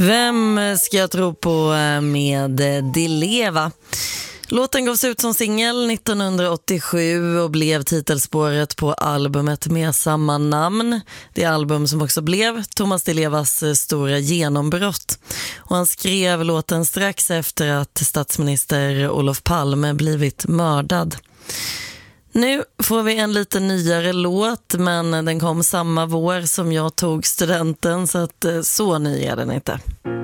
Vem ska jag tro på med Di Leva? Låten gavs ut som singel 1987 och blev titelspåret på albumet med samma namn. Det album som också blev Thomas Di Levas stora genombrott. Och han skrev låten strax efter att statsminister Olof Palme blivit mördad. Nu får vi en lite nyare låt, men den kom samma vår som jag tog studenten, så att så ny är den inte.